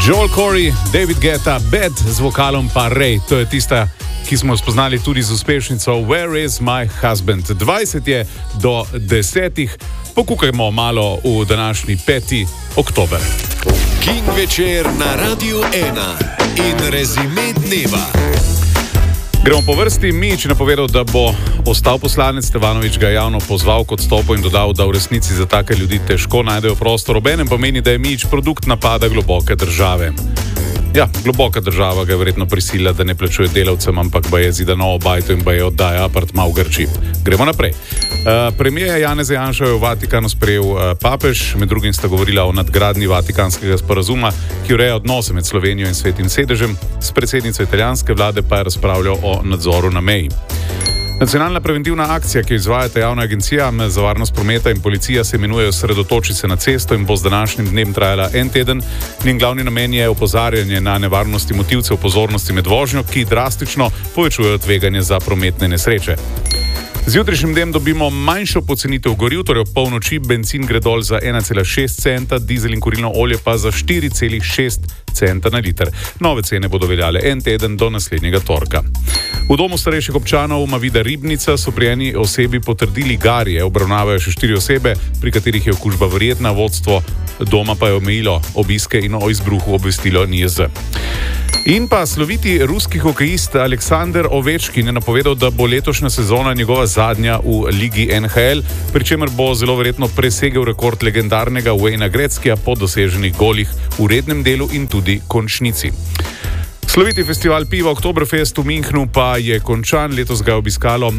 Joel Corey, David Guetta, Bad z vokalom pa Ray. To je tista, ki smo spoznali tudi z uspešnico Where is my husband? 20 je do 10. Pokukajmo malo v današnji 5. oktober. King večer na Radiu 1 in rezime dneva. Gremo po vrsti. Mič je napovedal, da bo ostal poslanec. Stevanović ga je javno pozval k odstopu in dodal, da v resnici za take ljudi težko najdejo prostor. Obenem pomeni, da je Mič produkt napada globoke države. Ja, globoka država ga je verjetno prisilila, da ne plačuje delavcem, ampak ba je zida novo bajto in ba je oddaja apartma v Grčiji. Gremo naprej. Premijer Janez Janša je v Vatikanu sprejel papež, med drugim sta govorila o nadgradnji Vatikanskega sporazuma, ki ureja odnose med Slovenijo in Svetim sedežem, s predsednico italijanske vlade pa je razpravljal o nadzoru na meji. Nacionalna preventivna akcija, ki jo izvajata javna agencija za varnost prometa in policija, se imenuje Osredotoči se na cesto in bo z današnjim dnem trajala en teden. Njen glavni namen je opozarjanje na nevarnosti motilcev pozornosti med vožnjo, ki drastično povečujejo tveganje za prometne nesreče. Z jutrišnjim dnem dobimo manjšo pocenitev goriv, torej ob polnoči bencin gre dol za 1,6 centa, dizel in kurilno olje pa za 4,6 centa na liter. Nove cene bodo veljale en teden do naslednjega torka. V domu starejših občanov Mavida Ribnica so pri eni osebi potrdili garje, obravnavajo še 4 osebe, pri katerih je okužba verjetna, vodstvo doma pa je omejilo obiske in o izbruhu obvestilo NIJZ. In pa sloviti ruski hokejist Aleksandar Ovečkin je napovedal, da bo letošnja sezona njegova zadnja v ligi NHL, pri čemer bo zelo verjetno presegel rekord legendarnega Wayna Gretzkyja po doseženih golih v rednem delu in tudi končnici. Sloviti festival piva Oktoberfest v Münchnu pa je končan. Letos ga je obiskalo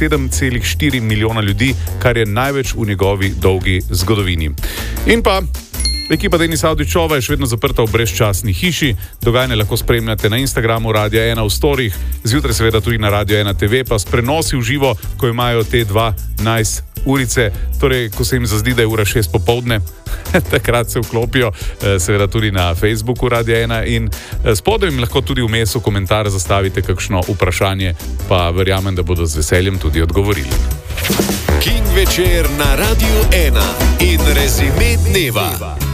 7,4 milijona ljudi, kar je največ v njegovi dolgi zgodovini. In pa ekipa Denisa Avdićova je še vedno zaprta v brezčasni hiši. Dogajanje lahko spremljate na Instagramu Radia 1 v storih, zjutraj seveda tudi na Radio 1 TV, pa s prenosi v živo, ko imajo te 12 urice, torej ko se jim zazdi, da je ura 6 popoldne, takrat se vklopijo, seveda tudi na Facebooku Radia 1 in spodaj jim lahko tudi vmes v komentar zastavite kakšno vprašanje, pa verjamem, da bodo z veseljem tudi odgovorili. King večer na Radiu 1 in rezime dneva.